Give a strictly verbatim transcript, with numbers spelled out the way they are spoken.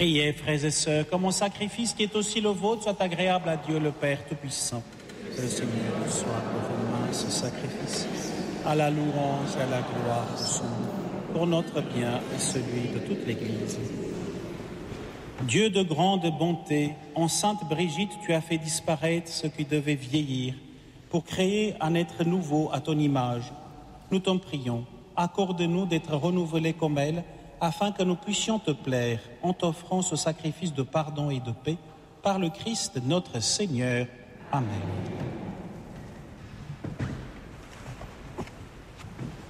Priez, frères et sœurs, que mon sacrifice qui est aussi le vôtre soit agréable à Dieu le Père Tout-Puissant. Que le Seigneur reçoive de vos mains ce sacrifice, à la louange et à la gloire de son nom, pour notre bien et celui de toute l'Église. Dieu de grande bonté, en Sainte Brigitte, tu as fait disparaître ce qui devait vieillir pour créer un être nouveau à ton image. Nous t'en prions, accorde-nous d'être renouvelés comme elle, afin que nous puissions te plaire en t'offrant ce sacrifice de pardon et de paix par le Christ notre Seigneur. Amen.